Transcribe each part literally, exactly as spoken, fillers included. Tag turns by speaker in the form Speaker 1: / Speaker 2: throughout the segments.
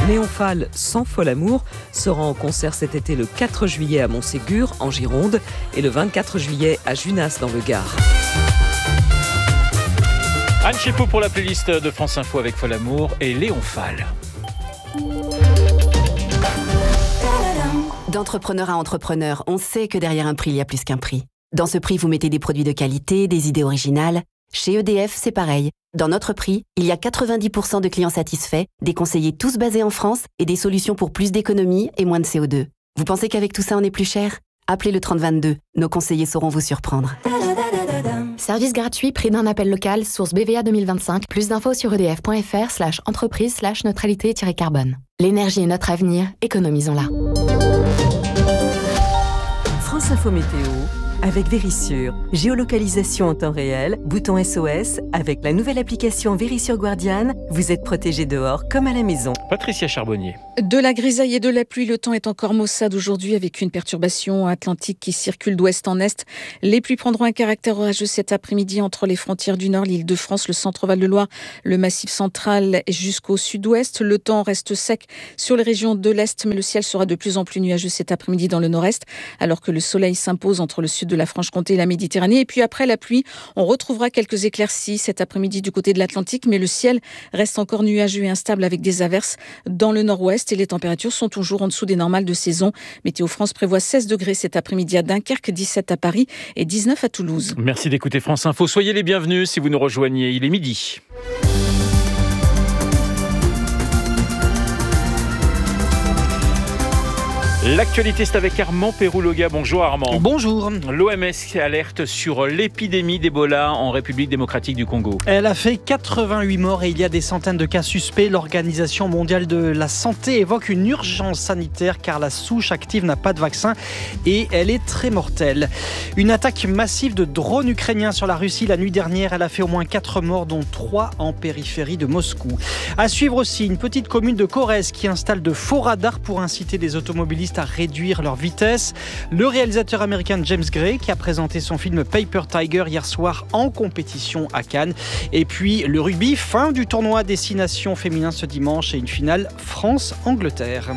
Speaker 1: Néonphal sans fol amour sera en concert cet été le quatre juillet à Montségur, en Gironde, et le vingt-quatre juillet à Junas, dans le Gard.
Speaker 2: Anne Chépot pour la playlist de France Info avec Fol Amour et Néonphal.
Speaker 3: D'entrepreneur à entrepreneur, on sait que derrière un prix, il y a plus qu'un prix. Dans ce prix, vous mettez des produits de qualité, des idées originales. Chez E D F, c'est pareil. Dans notre prix, il y a quatre-vingt-dix pour cent de clients satisfaits, des conseillers tous basés en France et des solutions pour plus d'économie et moins de C O deux. Vous pensez qu'avec tout ça, on est plus cher ? Appelez le trente vingt-deux. Nos conseillers sauront vous surprendre.
Speaker 4: Service gratuit, prix d'un appel local, source B V A deux mille vingt-cinq. Plus d'infos sur edf.fr slash entreprise slash neutralité-carbone. L'énergie est notre avenir, économisons-la.
Speaker 1: France Info Météo avec Vérissure. Géolocalisation en temps réel, bouton S O S. Avec la nouvelle application Vérissure Guardian, vous êtes protégé dehors comme à la maison.
Speaker 2: Patricia Charbonnier.
Speaker 5: De la grisaille et de la pluie, le temps est encore maussade aujourd'hui avec une perturbation atlantique qui circule d'ouest en est. Les pluies prendront un caractère orageux cet après-midi entre les frontières du Nord, l'Île-de-France, le centre-Val de Loire, le Massif central et jusqu'au sud-ouest. Le temps reste sec sur les régions de l'Est, mais le ciel sera de plus en plus nuageux cet après-midi dans le Nord-Est, alors que le soleil s'impose entre le sud de la Franche-Comté et la Méditerranée. Et puis après la pluie, on retrouvera quelques éclaircies cet après-midi du côté de l'Atlantique, mais le ciel reste encore nuageux et instable avec des averses dans le nord-ouest et les températures sont toujours en dessous des normales de saison. Météo France prévoit seize degrés cet après-midi à Dunkerque, dix-sept à Paris et dix-neuf à Toulouse.
Speaker 2: Merci d'écouter France Info. Soyez les bienvenus si vous nous rejoignez. Il est midi. L'actualité, c'est avec Armand Péroux-Loga. Bonjour Armand.
Speaker 6: Bonjour.
Speaker 2: L'O M S alerte sur l'épidémie d'Ebola en République démocratique du Congo.
Speaker 6: Elle a fait quatre-vingt-huit morts et il y a des centaines de cas suspects. L'Organisation mondiale de la santé évoque une urgence sanitaire car la souche active n'a pas de vaccin et elle est très mortelle. Une attaque massive de drones ukrainiens sur la Russie la nuit dernière. Elle a fait au moins quatre morts, dont trois en périphérie de Moscou. À suivre aussi, une petite commune de Corrèze qui installe de faux radars pour inciter les automobilistes à réduire leur vitesse. Le réalisateur américain James Gray qui a présenté son film Paper Tiger hier soir en compétition à Cannes. Et puis le rugby, fin du tournoi des six nations féminins ce dimanche et une finale France-Angleterre.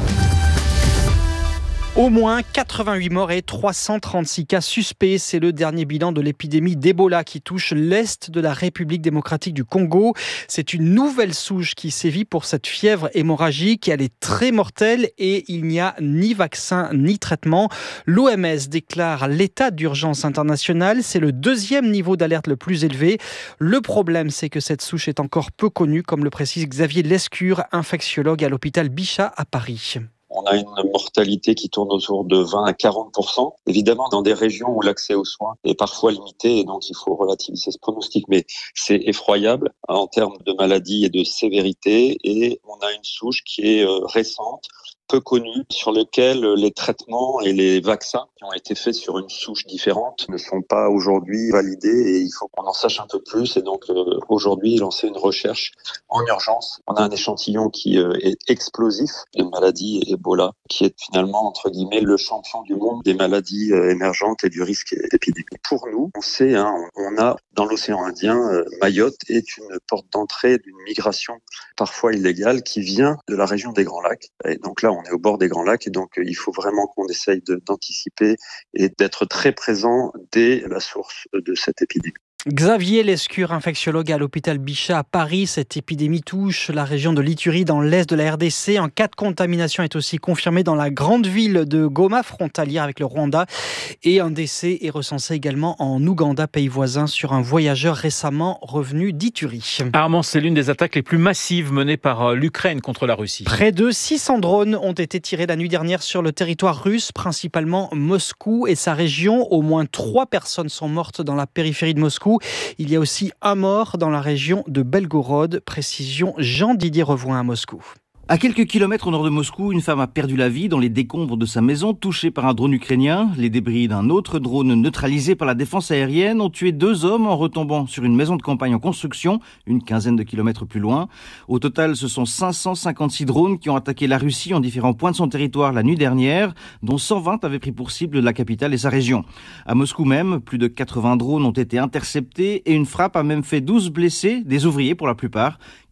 Speaker 6: Au moins quatre-vingt-huit morts et trois cent trente-six cas suspects. C'est le dernier bilan de l'épidémie d'Ebola qui touche l'Est de la République démocratique du Congo. C'est une nouvelle souche qui sévit pour cette fièvre hémorragique. Elle est très mortelle et il n'y a ni vaccin ni traitement. L'O M S déclare l'état d'urgence international. C'est le deuxième niveau d'alerte le plus élevé. Le problème, c'est que cette souche est encore peu connue, comme le précise Xavier Lescure, infectiologue à l'hôpital Bichat à Paris.
Speaker 7: On a une mortalité qui tourne autour de vingt à quarante pour cent. Évidemment, dans des régions où l'accès aux soins est parfois limité, et donc il faut relativiser ce pronostic. Mais c'est effroyable en termes de maladie et de sévérité. Et on a une souche qui est récente, peu connue, sur lequel les traitements et les vaccins qui ont été faits sur une souche différente ne sont pas aujourd'hui validés et il faut qu'on en sache un peu plus. Et donc euh, aujourd'hui, lancer une recherche en urgence. On a un échantillon qui euh, est explosif de maladie Ebola, qui est finalement, entre guillemets, le champion du monde des maladies euh, émergentes et du risque épidémique. Pour nous, on sait, hein, on a dans l'océan Indien, euh, Mayotte est une porte d'entrée d'une migration parfois illégale qui vient de la région des Grands Lacs. Et donc là, on est au bord des Grands Lacs et donc euh, il faut vraiment qu'on essaye de, d'anticiper et d'être très présent dès la source de cette épidémie.
Speaker 6: Xavier Lescure, infectiologue à l'hôpital Bichat à Paris. Cette épidémie touche la région de l'Ituri dans l'est de la R D C. Un cas de contamination est aussi confirmé dans la grande ville de Goma, frontalière avec le Rwanda. Et un décès est recensé également en Ouganda, pays voisin, sur un voyageur récemment revenu d'Ituri.
Speaker 2: Armand, c'est l'une des attaques les plus massives menées par l'Ukraine contre la Russie.
Speaker 6: Près de six cents drones ont été tirés la nuit dernière sur le territoire russe, principalement Moscou et sa région. Au moins trois personnes sont mortes dans la périphérie de Moscou. Il y a aussi un mort dans la région de Belgorod. Précision Jean-Didier Revoin à Moscou.
Speaker 8: À quelques kilomètres au nord de Moscou, une femme a perdu la vie dans les décombres de sa maison, touchée par un drone ukrainien. Les débris d'un autre drone neutralisé par la défense aérienne ont tué deux hommes en retombant sur une maison de campagne en construction, une quinzaine de kilomètres plus loin. Au total, ce sont cinq cent cinquante-six drones qui ont attaqué la Russie en différents points de son territoire la nuit dernière, dont cent vingt avaient pris pour cible la capitale et sa région. À Moscou même, plus de quatre-vingts drones ont été interceptés et une frappe a même fait douze blessés, des ouvriers pour la plupart,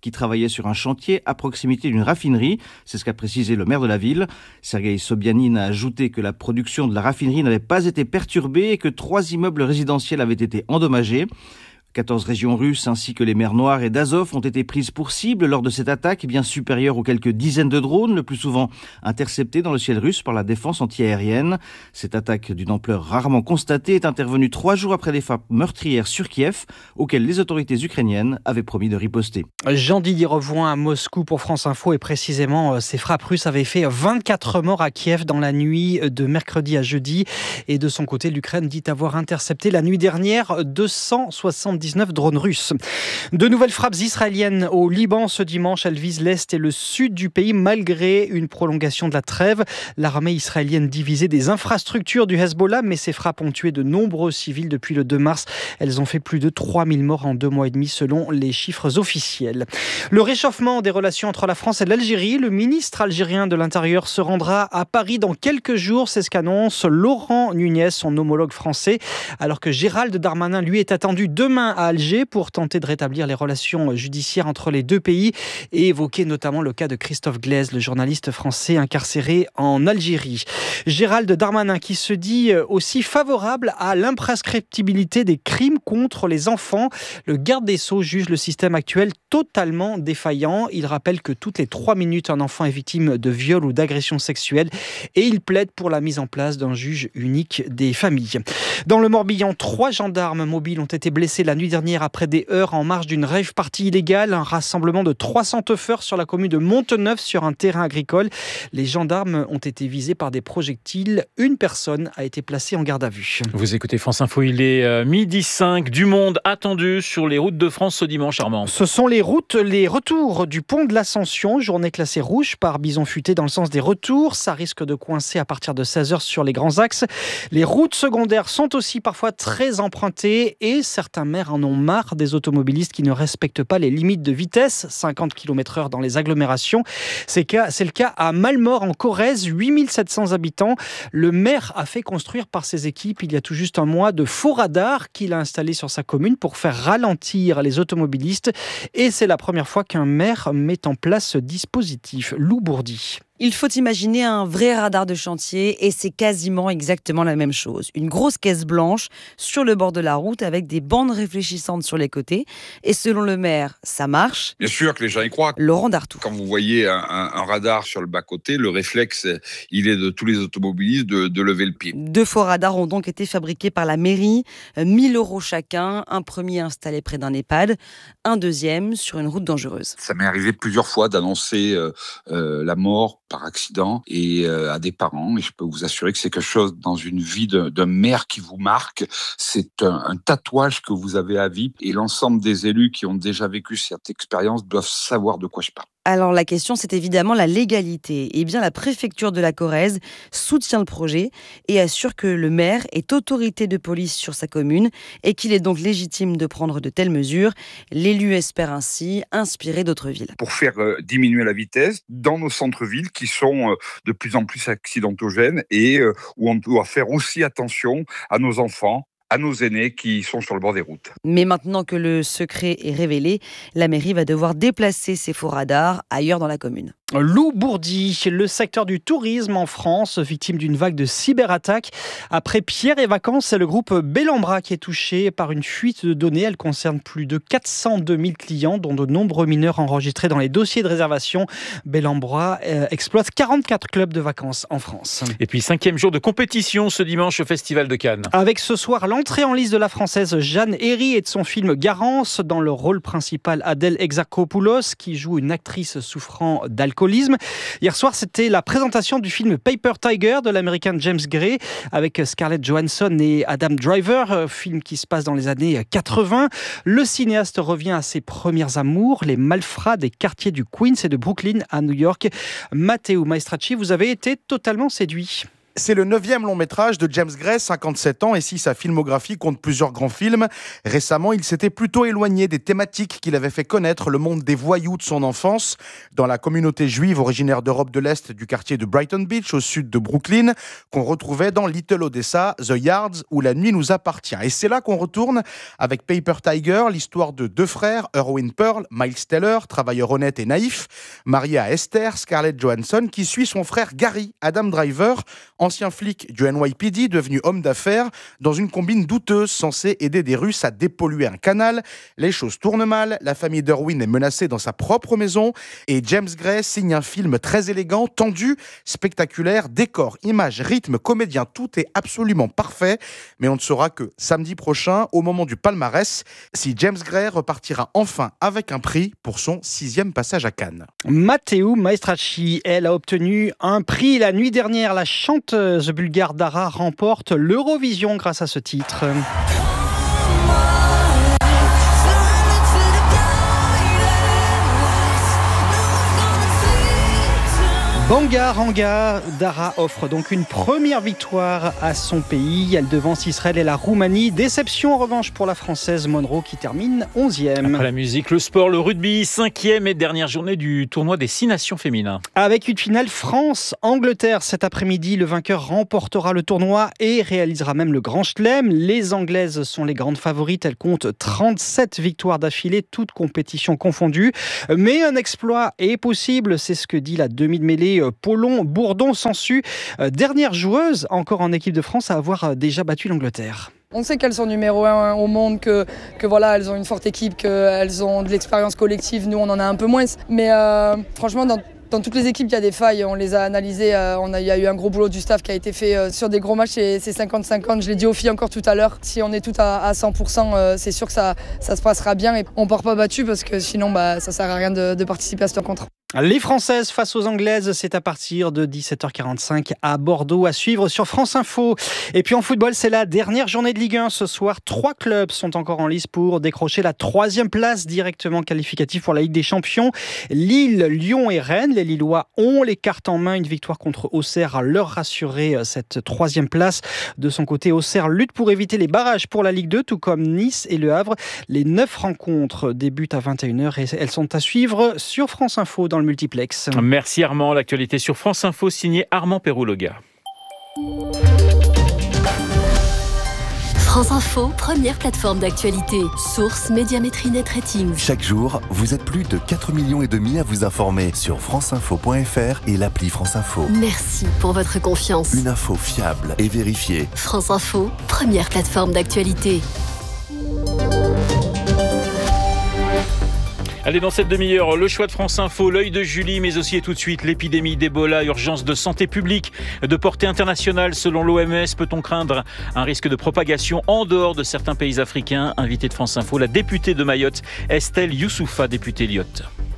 Speaker 8: qui travaillaient sur un chantier à proximité d'une raffinerie. C'est ce qu'a précisé le maire de la ville. Sergueï Sobyanin a ajouté que la production de la raffinerie n'avait pas été perturbée et que trois immeubles résidentiels avaient été endommagés. quatorze régions russes ainsi que les mers Noires et d'Azov ont été prises pour cible lors de cette attaque bien supérieure aux quelques dizaines de drones, le plus souvent interceptés dans le ciel russe par la défense antiaérienne. Cette attaque d'une ampleur rarement constatée est intervenue trois jours après les frappes meurtrières sur Kiev, auxquelles les autorités ukrainiennes avaient promis de riposter.
Speaker 6: Jean-Didier Revoin à Moscou pour France Info et précisément ces frappes russes avaient fait vingt-quatre morts à Kiev dans la nuit de mercredi à jeudi. Et de son côté, l'Ukraine dit avoir intercepté la nuit dernière deux cent soixante-dix drones russes. De nouvelles frappes israéliennes au Liban ce dimanche. Elles visent l'est et le sud du pays malgré une prolongation de la trêve. L'armée israélienne divisait des infrastructures du Hezbollah, mais ces frappes ont tué de nombreux civils depuis le deux mars. Elles ont fait plus de trois mille morts en deux mois et demi selon les chiffres officiels. Le réchauffement des relations entre la France et l'Algérie. Le ministre algérien de l'Intérieur se rendra à Paris dans quelques jours. C'est ce qu'annonce Laurent Nunez, son homologue français, alors que Gérald Darmanin, lui, est attendu demain à Alger pour tenter de rétablir les relations judiciaires entre les deux pays et évoquer notamment le cas de Christophe Glaise, le journaliste français incarcéré en Algérie. Gérald Darmanin qui se dit aussi favorable à l'imprescriptibilité des crimes contre les enfants. Le garde des Sceaux juge le système actuel totalement défaillant. Il rappelle que toutes les trois minutes, un enfant est victime de viol ou d'agression sexuelle et il plaide pour la mise en place d'un juge unique des familles. Dans le Morbihan, trois gendarmes mobiles ont été blessés la nuit dernière après des heurts en marge d'une rave party illégale. Un rassemblement de trois cents teufeurs sur la commune de Monteneuf sur un terrain agricole. Les gendarmes ont été visés par des projectiles. Une personne a été placée en garde à vue.
Speaker 2: Vous écoutez France Info, il est euh, midi cinq. Du monde attendu sur les routes de France ce dimanche, Armand.
Speaker 6: Ce sont les routes, les retours du pont de l'Ascension. Journée classée rouge par bison futé dans le sens des retours. Ça risque de coincer à partir de seize heures sur les grands axes. Les routes secondaires sont aussi parfois très empruntées et certains maires en ont marre des automobilistes qui ne respectent pas les limites de vitesse, cinquante kilomètres heure dans les agglomérations. C'est le cas à Malmort en Corrèze, huit mille sept cents habitants. Le maire a fait construire par ses équipes il y a tout juste un mois de faux radars qu'il a installés sur sa commune pour faire ralentir les automobilistes. Et c'est la première fois qu'un maire met en place ce dispositif. Lou Bourdi.
Speaker 9: Il faut imaginer un vrai radar de chantier et c'est quasiment exactement la même chose. Une grosse caisse blanche sur le bord de la route avec des bandes réfléchissantes sur les côtés. Et selon le maire, ça marche.
Speaker 10: Bien sûr que les gens y croient.
Speaker 9: Laurent Dartout.
Speaker 10: Quand vous voyez un, un, un radar sur le bas-côté, le réflexe, il est de tous les automobilistes de, de lever le pied.
Speaker 9: Deux faux radars ont donc été fabriqués par la mairie. mille euros chacun. Un premier installé près d'un EHPAD. Un deuxième sur une route dangereuse.
Speaker 10: Ça m'est arrivé plusieurs fois d'annoncer euh, euh, la mort par accident et euh, à des parents, et je peux vous assurer que c'est quelque chose dans une vie de, d'un maire qui vous marque. C'est un, un tatouage que vous avez à vie et l'ensemble des élus qui ont déjà vécu cette expérience doivent savoir de quoi je parle.
Speaker 9: Alors la question, c'est évidemment la légalité. Eh bien, la préfecture de la Corrèze soutient le projet et assure que le maire est autorité de police sur sa commune et qu'il est donc légitime de prendre de telles mesures. L'élu espère ainsi inspirer d'autres villes.
Speaker 10: Pour faire euh, diminuer la vitesse dans nos centres-villes qui sont euh, de plus en plus accidentogènes et euh, où on doit faire aussi attention à nos enfants, à nos aînés qui sont sur le bord des routes.
Speaker 9: Mais maintenant que le secret est révélé, la mairie va devoir déplacer ses faux radars ailleurs dans la commune.
Speaker 6: Lou Bourdi, le secteur du tourisme en France, victime d'une vague de cyberattaques. Après Pierre et Vacances, c'est le groupe Bellambra qui est touché par une fuite de données. Elle concerne plus de quatre cent deux mille clients, dont de nombreux mineurs enregistrés dans les dossiers de réservation. Bellambra euh, exploite quarante-quatre clubs de vacances en France.
Speaker 2: Et puis cinquième jour de compétition ce dimanche au Festival de Cannes.
Speaker 6: Avec ce soir l'entrée en lice de la Française Jeanne Herry et de son film Garance. Dans le rôle principal, Adèle Exarchopoulos, qui joue une actrice souffrant d'alcoolisme. Hier soir, c'était la présentation du film Paper Tiger de l'américain James Gray avec Scarlett Johansson et Adam Driver, film qui se passe dans les années quatre-vingts. Le cinéaste revient à ses premières amours, les malfrats des quartiers du Queens et de Brooklyn à New York. Matteo Maestracci, vous avez été totalement séduit.
Speaker 11: C'est le neuvième long métrage de James Gray, cinquante-sept ans, et si sa filmographie compte plusieurs grands films, récemment il s'était plutôt éloigné des thématiques qu'il avait fait connaître le monde des voyous de son enfance, dans la communauté juive originaire d'Europe de l'Est du quartier de Brighton Beach, au sud de Brooklyn, qu'on retrouvait dans Little Odessa, The Yards, où la nuit nous appartient. Et c'est là qu'on retourne avec Paper Tiger, l'histoire de deux frères, Erwin Pearl, Miles Teller, travailleur honnête et naïf, marié à Esther, Scarlett Johansson, qui suit son frère Gary, Adam Driver, ancien flic du N Y P D devenu homme d'affaires, dans une combine douteuse censée aider des Russes à dépolluer un canal. Les choses tournent mal, la famille d'Erwin est menacée dans sa propre maison et James Gray signe un film très élégant, tendu, spectaculaire, décor, images, rythme, comédien, tout est absolument parfait. Mais on ne saura que samedi prochain, au moment du palmarès, si James Gray repartira enfin avec un prix pour son sixième passage à Cannes.
Speaker 6: Matteo Maestracci, elle a obtenu un prix la nuit dernière. La chanteuse bulgare Dara remporte l'Eurovision grâce à ce titre. Banga Ranga, Dara offre donc une première victoire à son pays. Elle devance Israël et la Roumanie. Déception en revanche pour la Française Monroe qui termine onzième.
Speaker 2: Après la musique, le sport, le rugby, cinquième et dernière journée du tournoi des six nations féminins.
Speaker 6: Avec une finale France-Angleterre cet après-midi, le vainqueur remportera le tournoi et réalisera même le Grand Chelem. Les Anglaises sont les grandes favorites. Elles comptent trente-sept victoires d'affilée, toutes compétitions confondues. Mais un exploit est possible, c'est ce que dit la demi de mêlée Paulon Bourdon-Sansu, dernière joueuse encore en équipe de France à avoir déjà battu l'Angleterre.
Speaker 12: On sait qu'elles sont numéro un au monde, que, que voilà, elles ont une forte équipe, qu'elles ont de l'expérience collective. Nous, on en a un peu moins. Mais euh, franchement, dans Dans toutes les équipes, il y a des failles, on les a analysées, on a, il y a eu un gros boulot du staff qui a été fait sur des gros matchs, et c'est cinquante cinquante, je l'ai dit aux filles encore tout à l'heure, si on est toutes à, à cent pour cent, c'est sûr que ça, ça se passera bien et on ne part pas battu parce que sinon bah, ça ne sert à rien de, de participer à cette rencontre.
Speaker 6: Les Françaises face aux Anglaises, c'est à partir de dix-sept heures quarante-cinq à Bordeaux, à suivre sur France Info. Et puis en football, c'est la dernière journée de Ligue un ce soir. Trois clubs sont encore en lice pour décrocher la troisième place directement qualificative pour la Ligue des Champions. Lille, Lyon et Rennes. Les Lillois ont les cartes en main. Une victoire contre Auxerre à leur rassurer cette troisième place. De son côté, Auxerre lutte pour éviter les barrages pour la Ligue deux, tout comme Nice et Le Havre. Les neuf rencontres débutent à vingt et une heures et elles sont à suivre sur France Info dans le multiplex.
Speaker 2: Merci Armand. L'actualité sur France Info, signé Armand Perrouloga.
Speaker 13: France Info, première plateforme d'actualité. Source Médiamétrie Net Ratings.
Speaker 14: Chaque jour, vous êtes plus de quatre millions et demi à vous informer sur franceinfo point f r et l'appli France Info.
Speaker 13: Merci pour votre confiance.
Speaker 14: Une info fiable et vérifiée.
Speaker 13: France Info, première plateforme d'actualité.
Speaker 2: Allez, dans cette demi-heure, le choix de France Info, l'œil de Julie, mais aussi et tout de suite l'épidémie d'Ebola, urgence de santé publique de portée internationale selon l'O M S. Peut-on craindre un risque de propagation en dehors de certains pays africains? Invitée de France Info, la députée de Mayotte, Estelle Youssoufa, députée Lyotte.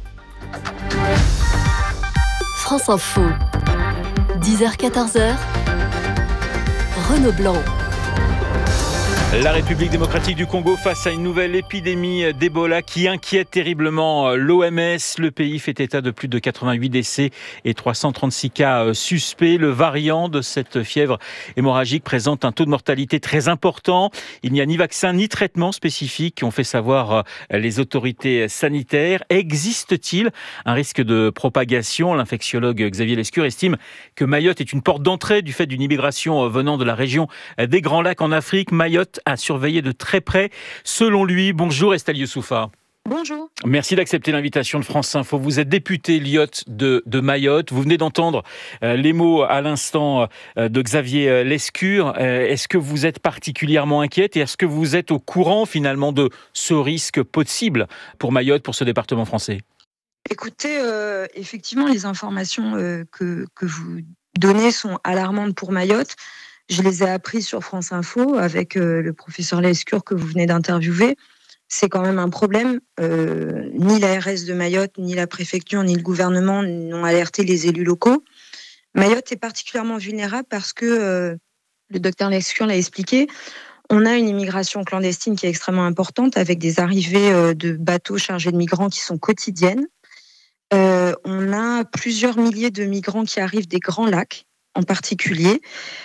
Speaker 13: France Info, dix heures quatorze heures, Renaud Blanc.
Speaker 2: La République démocratique du Congo face à une nouvelle épidémie d'Ebola qui inquiète terriblement l'O M S. Le pays fait état de plus de quatre-vingt-huit décès et trois cent trente-six cas suspects. Le variant de cette fièvre hémorragique présente un taux de mortalité très important. Il n'y a ni vaccin ni traitement spécifique, ont fait savoir les autorités sanitaires. Existe-t-il un risque de propagation? L'infectiologue Xavier Lescure estime que Mayotte est une porte d'entrée du fait d'une immigration venant de la région des Grands Lacs en Afrique. Mayotte à surveiller de très près, selon lui. Bonjour Estelle Youssoufa.
Speaker 15: Bonjour.
Speaker 2: Merci d'accepter l'invitation de France Info. Vous êtes député Lyotte de, de Mayotte. Vous venez d'entendre euh, les mots à l'instant euh, de Xavier Lescure. Euh, est-ce que vous êtes particulièrement inquiète et est-ce que vous êtes au courant finalement de ce risque possible pour Mayotte, pour ce département français?
Speaker 15: Écoutez, euh, effectivement, les informations euh, que, que vous donnez sont alarmantes pour Mayotte. Je les ai apprises sur France Info avec euh, le professeur Lescure que vous venez d'interviewer. C'est quand même un problème. Euh, ni l'A R S de Mayotte, ni la préfecture, ni le gouvernement n'ont alerté les élus locaux. Mayotte est particulièrement vulnérable parce que, euh, le docteur Lescure l'a expliqué, on a une immigration clandestine qui est extrêmement importante avec des arrivées euh, de bateaux chargés de migrants qui sont quotidiennes. Euh, on a plusieurs milliers de migrants qui arrivent des Grands Lacs en particulier.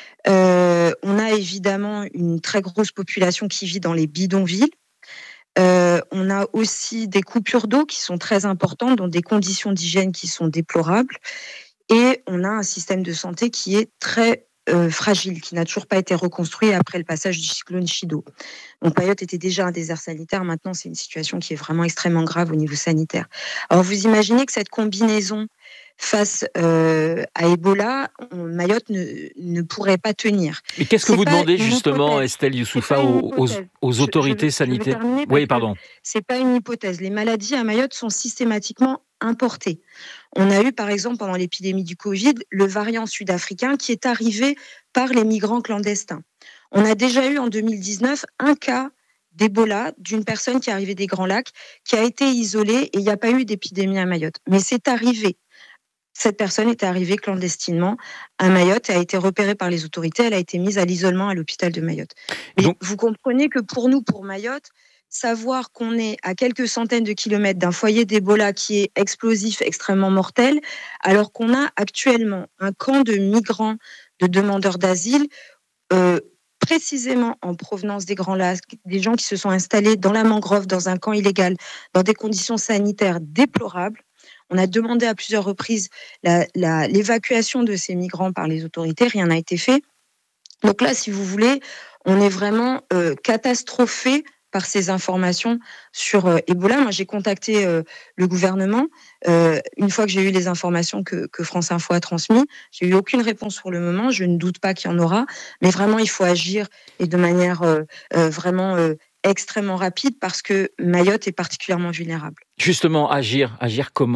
Speaker 15: Euh, on a évidemment une très grosse population qui vit dans les bidonvilles. Euh, on a aussi des coupures d'eau qui sont très importantes, dans des conditions d'hygiène qui sont déplorables. Et on a un système de santé qui est très euh, fragile, qui n'a toujours pas été reconstruit après le passage du cyclone Chido. Donc Mayotte était déjà un désert sanitaire. Maintenant, c'est une situation qui est vraiment extrêmement grave au niveau sanitaire. Alors vous imaginez que cette combinaison face euh, à Ebola, on, Mayotte ne, ne pourrait pas tenir.
Speaker 2: Mais qu'est-ce que
Speaker 15: c'est
Speaker 2: vous demandez justement,
Speaker 15: hypothèse.
Speaker 2: Estelle Youssoufa, aux, aux, aux autorités
Speaker 15: je, je,
Speaker 2: sanitaires
Speaker 15: je
Speaker 2: Oui, pardon.
Speaker 15: C'est pas une hypothèse. Les maladies à Mayotte sont systématiquement importées. On a eu, par exemple, pendant l'épidémie du Covid, le variant sud-africain qui est arrivé par les migrants clandestins. On a déjà eu en deux mille dix-neuf un cas d'Ebola d'une personne qui est arrivée des Grands Lacs, qui a été isolée et il n'y a pas eu d'épidémie à Mayotte. Mais c'est arrivé. Cette personne était arrivée clandestinement à Mayotte et a été repérée par les autorités. Elle a été mise à l'isolement à l'hôpital de Mayotte. Mais Donc, vous comprenez que pour nous, pour Mayotte, savoir qu'on est à quelques centaines de kilomètres d'un foyer d'Ebola qui est explosif, extrêmement mortel, alors qu'on a actuellement un camp de migrants, de demandeurs d'asile, euh, précisément en provenance des Grands Lacs, des gens qui se sont installés dans la mangrove, dans un camp illégal, dans des conditions sanitaires déplorables. On a demandé à plusieurs reprises la, la, l'évacuation de ces migrants par les autorités. Rien n'a été fait. Donc là, si vous voulez, on est vraiment euh, catastrophé par ces informations sur euh, Ebola. Moi, j'ai contacté euh, le gouvernement. Euh, une fois que j'ai eu les informations que, que France Info a transmises, j'ai eu aucune réponse pour le moment. Je ne doute pas qu'il y en aura. Mais vraiment, il faut agir et de manière euh, euh, vraiment... Euh, extrêmement rapide parce que Mayotte est particulièrement vulnérable.
Speaker 2: Justement, agir, agir comment ?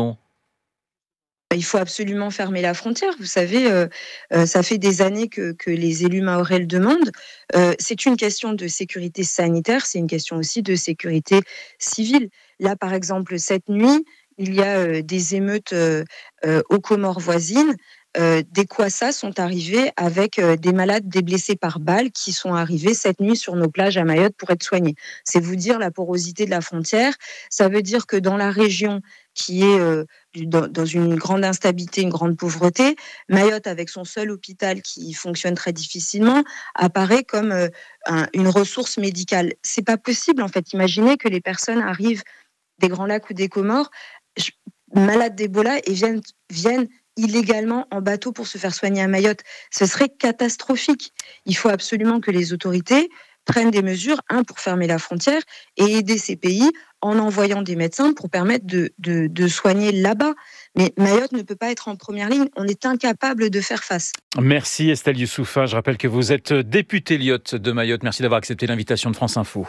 Speaker 15: Il faut absolument fermer la frontière. Vous savez, euh, euh, ça fait des années que, que les élus mahorais le demandent. Euh, c'est une question de sécurité sanitaire, c'est une question aussi de sécurité civile. Là, par exemple, cette nuit, il y a euh, des émeutes euh, euh, aux Comores voisines. Euh, des Kwassa sont arrivés avec euh, des malades, des blessés par balles qui sont arrivés cette nuit sur nos plages à Mayotte pour être soignés. C'est vous dire la porosité de la frontière. Ça veut dire que dans la région qui est euh, dans, dans une grande instabilité, une grande pauvreté, Mayotte, avec son seul hôpital qui fonctionne très difficilement, apparaît comme euh, un, une ressource médicale. C'est pas possible, en fait. Imaginez que les personnes arrivent des Grands Lacs ou des Comores, malades d'Ebola, et viennent, viennent illégalement en bateau pour se faire soigner à Mayotte. Ce serait catastrophique. Il faut absolument que les autorités prennent des mesures, un, pour fermer la frontière et aider ces pays en envoyant des médecins pour permettre de, de, de soigner là-bas. Mais Mayotte ne peut pas être en première ligne. On est incapable de faire face.
Speaker 2: Merci Estelle Youssoufa. Je rappelle que vous êtes députée Lyotte de Mayotte. Merci d'avoir accepté l'invitation de France Info.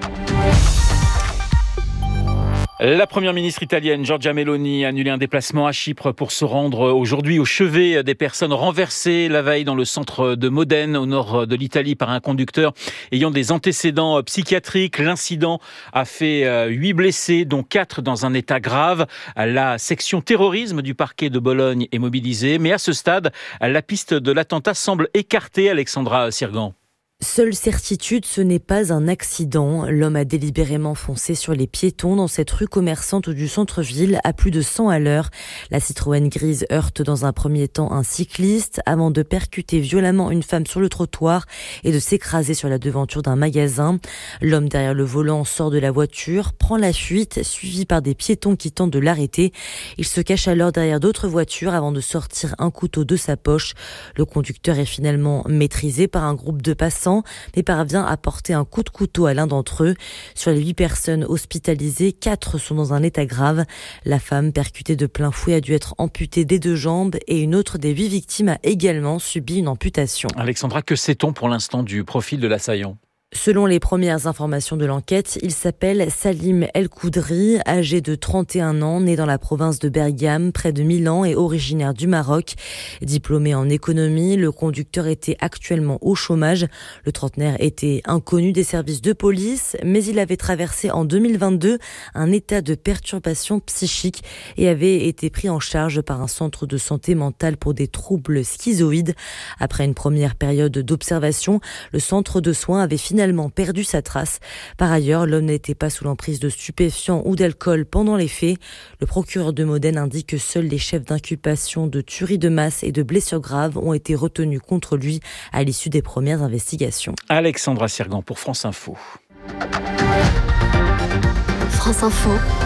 Speaker 2: La première ministre italienne, Giorgia Meloni, a annulé un déplacement à Chypre pour se rendre aujourd'hui au chevet des personnes renversées la veille dans le centre de Modène, au nord de l'Italie, par un conducteur ayant des antécédents psychiatriques. L'incident a fait huit blessés, dont quatre dans un état grave. La section terrorisme du parquet de Bologne est mobilisée, mais à ce stade, la piste de l'attentat semble écartée. Alexandra Sirgan.
Speaker 16: Seule certitude, ce n'est pas un accident. L'homme a délibérément foncé sur les piétons dans cette rue commerçante du centre-ville à plus de cent à l'heure. La Citroën grise heurte dans un premier temps un cycliste avant de percuter violemment une femme sur le trottoir et de s'écraser sur la devanture d'un magasin. L'homme derrière le volant sort de la voiture, prend la fuite, suivi par des piétons qui tentent de l'arrêter. Il se cache alors derrière d'autres voitures avant de sortir un couteau de sa poche. Le conducteur est finalement maîtrisé par un groupe de passants, mais parvient à porter un coup de couteau à l'un d'entre eux. Sur les huit personnes hospitalisées, quatre sont dans un état grave. La femme, percutée de plein fouet, a dû être amputée des deux jambes et une autre des huit victimes a également subi une amputation.
Speaker 2: Alexandra, que sait-on pour l'instant du profil de l'assaillant ?
Speaker 16: Selon les premières informations de l'enquête, il s'appelle Salim El Koudri, âgé de trente et un ans, né dans la province de Bergame, près de Milan et originaire du Maroc. Diplômé en économie, le conducteur était actuellement au chômage. Le trentenaire était inconnu des services de police, mais il avait traversé en deux mille vingt-deux un état de perturbation psychique et avait été pris en charge par un centre de santé mentale pour des troubles schizoïdes. Après une première période d'observation, le centre de soins avait finalement finalement perdu sa trace. Par ailleurs, l'homme n'était pas sous l'emprise de stupéfiants ou d'alcool pendant les faits. Le procureur de Modène indique que seuls les chefs d'inculpation de tuerie de masse et de blessures graves ont été retenus contre lui à l'issue des premières investigations.
Speaker 2: Alexandra Sirgan pour France Info.
Speaker 13: France Info,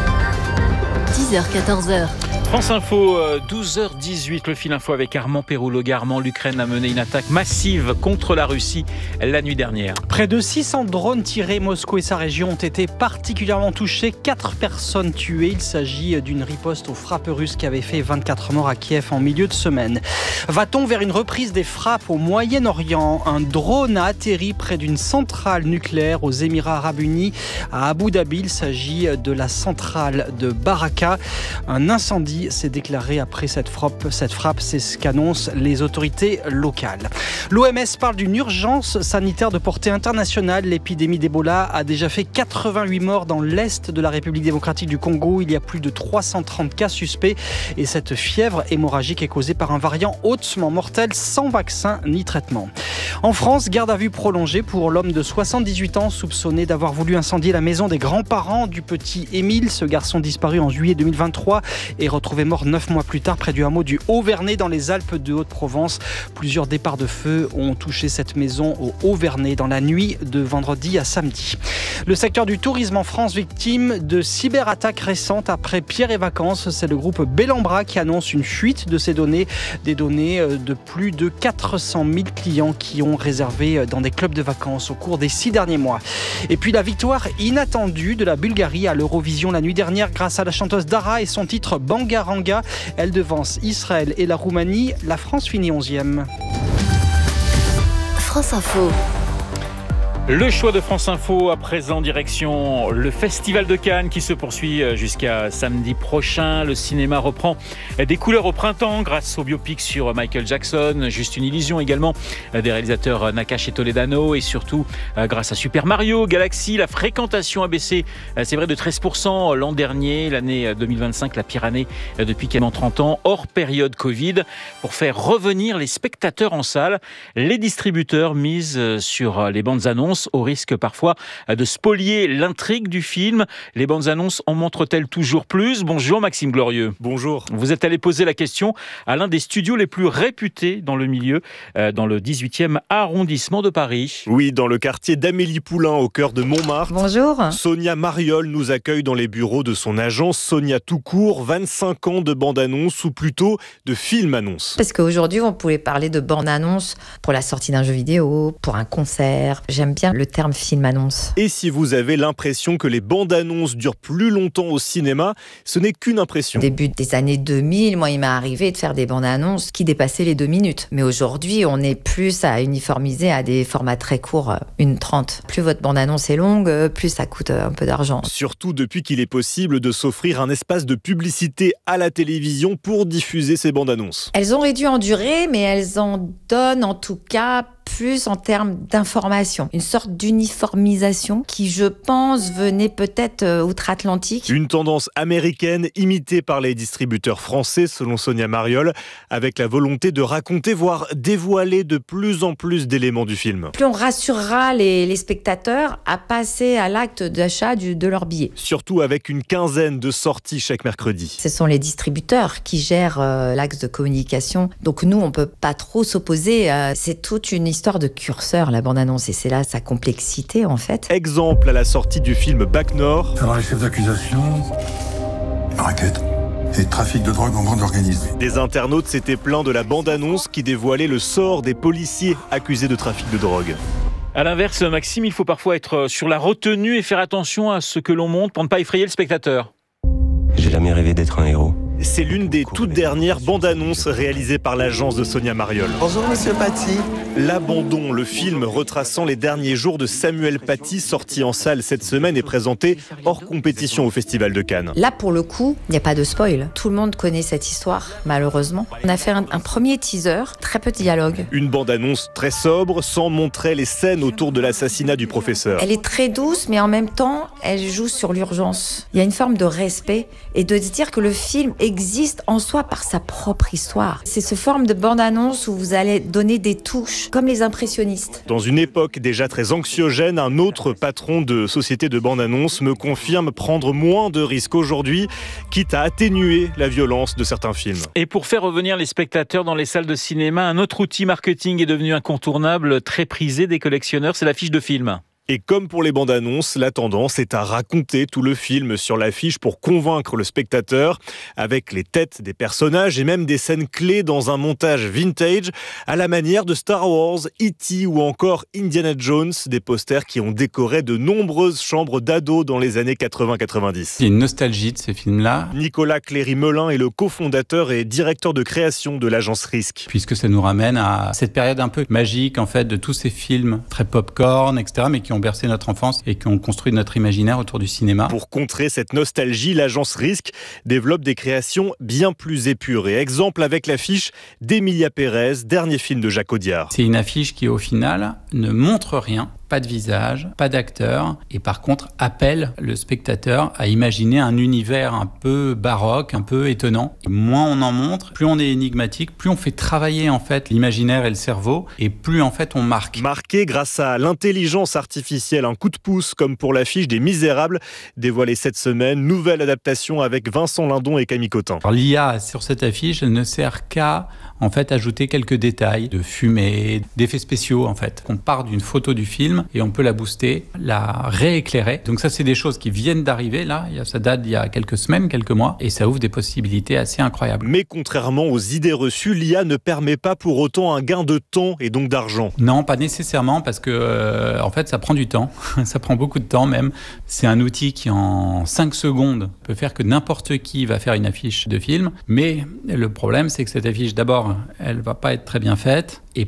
Speaker 13: dix heures quatorze heures.
Speaker 2: France Info, douze heures dix-huit, le fil info avec Armand Péroulog. Armand, l'Ukraine a mené une attaque massive contre la Russie la nuit dernière.
Speaker 6: Près de six cents drones tirés, Moscou et sa région ont été particulièrement touchés. Quatre personnes tuées. Il s'agit d'une riposte aux frappes russes qui avait fait vingt-quatre morts à Kiev en milieu de semaine. Va-t-on vers une reprise des frappes au Moyen-Orient ? Un drone a atterri près d'une centrale nucléaire aux Émirats Arabes Unis à Abu Dhabi. Il s'agit de la centrale de Baraka. Un incendie s'est déclaré après cette frappe. Cette frappe, c'est ce qu'annoncent les autorités locales. L'O M S parle d'une urgence sanitaire de portée internationale. L'épidémie d'Ebola a déjà fait quatre-vingt-huit morts dans l'est de la République démocratique du Congo. Il y a plus de trois cent trente cas suspects et cette fièvre hémorragique est causée par un variant hautement mortel sans vaccin ni traitement. En France, garde à vue prolongée pour l'homme de soixante-dix-huit ans soupçonné d'avoir voulu incendier la maison des grands-parents du petit Émile. Ce garçon disparu en juillet deux mille vingt-trois est retrouvé mort neuf mois plus tard près du hameau du Haut-Vernay dans les Alpes de Haute-Provence. Plusieurs départs de feu ont touché cette maison au Haut-Vernay dans la nuit de vendredi à samedi. Le secteur du tourisme en France victime de cyberattaques récentes après Pierre et Vacances. C'est le groupe Bellambra qui annonce une fuite de ces données, des données de plus de quatre cent mille clients qui ont réservé dans des clubs de vacances au cours des six derniers mois. Et puis la victoire inattendue de la Bulgarie à l'Eurovision la nuit dernière grâce à la chanteuse Dara et son titre Bangaranga. Elle devance Israël et la Roumanie. La France finit onzième.
Speaker 13: France Info.
Speaker 2: Le choix de France Info à présent direction le Festival de Cannes qui se poursuit jusqu'à samedi prochain. Le cinéma reprend des couleurs au printemps grâce au biopic sur Michael Jackson, Juste une illusion également des réalisateurs Nakache et Toledano et surtout grâce à Super Mario Galaxy. La fréquentation a baissé, c'est vrai, de treize pour cent l'an dernier, l'année deux mille vingt-cinq, la pire année depuis quasiment trente ans, hors période Covid. Pour faire revenir les spectateurs en salle, les distributeurs misent sur les bandes annonces au risque parfois de spolier l'intrigue du film. Les bandes annonces en montrent-elles toujours plus ? Bonjour Maxime Glorieux.
Speaker 17: Bonjour.
Speaker 2: Vous êtes allé poser la question à l'un des studios les plus réputés dans le milieu, dans le dix-huitième arrondissement de Paris.
Speaker 17: Oui, dans le quartier d'Amélie Poulain, au cœur de Montmartre.
Speaker 18: Bonjour.
Speaker 17: Sonia Mariol nous accueille dans les bureaux de son agence Sonia Toucourt. vingt-cinq ans de bande-annonce ou plutôt de film-annonce.
Speaker 18: Parce qu'aujourd'hui, on pouvait parler de bande-annonce pour la sortie d'un jeu vidéo, pour un concert. J'aime bien le terme film-annonce.
Speaker 17: Et si vous avez l'impression que les bandes-annonces durent plus longtemps au cinéma, ce n'est qu'une impression.
Speaker 18: Au début des années deux mille, moi, il m'est arrivé de faire des bandes-annonces qui dépassaient les deux minutes. Mais aujourd'hui, on est plus à uniformiser à des formats très courts, une trente. Plus votre bande-annonce est longue, plus ça coûte un peu d'argent.
Speaker 17: Surtout depuis qu'il est possible de s'offrir un espace de publicité à la télévision pour diffuser ces bandes-annonces.
Speaker 18: Elles ont réduit en durée, mais elles en donnent en tout cas plus en termes d'information. Une sorte d'uniformisation qui, je pense, venait peut-être euh, outre-Atlantique.
Speaker 17: Une tendance américaine imitée par les distributeurs français, selon Sonia Mariol, avec la volonté de raconter, voire dévoiler de plus en plus d'éléments du film.
Speaker 18: Plus on rassurera les, les spectateurs à passer à l'acte d'achat du, de leur billet.
Speaker 17: Surtout avec une quinzaine de sorties chaque mercredi.
Speaker 18: Ce sont les distributeurs qui gèrent euh, l'axe de communication. Donc nous, on peut pas trop s'opposer. Euh, c'est toute une histoire de curseur, la bande-annonce, et c'est là sa complexité en fait.
Speaker 17: Exemple à la sortie du film Bac Nord.
Speaker 19: Alors les chefs d'accusation, raquette et trafic de drogue en bande organisée.
Speaker 17: Des internautes s'étaient plaints de la bande-annonce qui dévoilait le sort des policiers accusés de trafic de drogue.
Speaker 2: À l'inverse, Maxime, il faut parfois être sur la retenue et faire attention à ce que l'on montre pour ne pas effrayer le spectateur.
Speaker 20: J'ai jamais rêvé d'être un héros.
Speaker 17: C'est l'une des toutes dernières bandes-annonces réalisées par l'agence de Sonia Mariol.
Speaker 21: Bonjour Monsieur Paty.
Speaker 17: L'Abandon, le film retraçant les derniers jours de Samuel Paty, sorti en salle cette semaine et présenté hors compétition au Festival de Cannes.
Speaker 18: Là, pour le coup, il n'y a pas de spoil. Tout le monde connaît cette histoire, malheureusement. On a fait un, un premier teaser, très peu de dialogue.
Speaker 17: Une bande-annonce très sobre, sans montrer les scènes autour de l'assassinat du professeur.
Speaker 18: Elle est très douce, mais en même temps, elle joue sur l'urgence. Il y a une forme de respect et de se dire que le film existe en soi par sa propre histoire. C'est ce forme de bande-annonce où vous allez donner des touches, comme les impressionnistes.
Speaker 17: Dans une époque déjà très anxiogène, un autre patron de société de bande-annonce me confirme prendre moins de risques aujourd'hui, quitte à atténuer la violence de certains films.
Speaker 2: Et pour faire revenir les spectateurs dans les salles de cinéma, un autre outil marketing est devenu incontournable, très prisé des collectionneurs, c'est l'affiche de film.
Speaker 17: Et comme pour les bandes annonces, la tendance est à raconter tout le film sur l'affiche pour convaincre le spectateur, avec les têtes des personnages et même des scènes clés dans un montage vintage, à la manière de Star Wars, E T ou encore Indiana Jones, des posters qui ont décoré de nombreuses chambres d'ados dans les années quatre-vingts quatre-vingt-dix.
Speaker 21: Il y a une nostalgie de ces films-là.
Speaker 17: Nicolas Cléry-Melin est le cofondateur et directeur de création de l'agence Risque.
Speaker 21: Puisque ça nous ramène à cette période un peu magique, en fait, de tous ces films très pop-corn, et cetera, mais qui ont bercé notre enfance et qui ont construit notre imaginaire autour du cinéma.
Speaker 17: Pour contrer cette nostalgie, l'agence Risque développe des créations bien plus épurées. Exemple avec l'affiche d'Emilia Pérez, dernier film de Jacques Audiard.
Speaker 21: C'est une affiche qui, au final, ne montre rien. Pas de visage, pas d'acteur, et par contre appelle le spectateur à imaginer un univers un peu baroque, un peu étonnant. Et moins on en montre, plus on est énigmatique, plus on fait travailler en fait l'imaginaire et le cerveau, et plus en fait on marque.
Speaker 17: Marqué grâce à l'intelligence artificielle, un coup de pouce comme pour l'affiche des Misérables, dévoilée cette semaine, nouvelle adaptation avec Vincent Lindon et Camille Cotin.
Speaker 21: L'I A sur cette affiche, elle ne sert qu'à en fait ajouter quelques détails de fumée, d'effets spéciaux en fait. On part d'une photo du film et on peut la booster, la rééclairer. Donc ça, c'est des choses qui viennent d'arriver là. Ça date d'il y a quelques semaines, quelques mois, et ça ouvre des possibilités assez incroyables.
Speaker 17: Mais contrairement aux idées reçues, l'I A ne permet pas pour autant un gain de temps et donc d'argent.
Speaker 21: Non, pas nécessairement, parce que euh, en fait, ça prend du temps. Ça prend beaucoup de temps même. C'est un outil qui, en cinq secondes, peut faire que n'importe qui va faire une affiche de film. Mais le problème, c'est que cette affiche, d'abord, elle va pas être très bien faite. Et